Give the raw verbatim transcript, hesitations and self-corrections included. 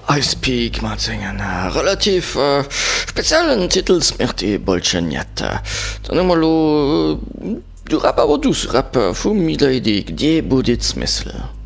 Icepeak mat engen äh, relativ äh, speziellen Titels Mer e Bolschen jette. Dan immer lo äh, du Rapper wo dus Rapper vum Miderik Di Buditz Missel.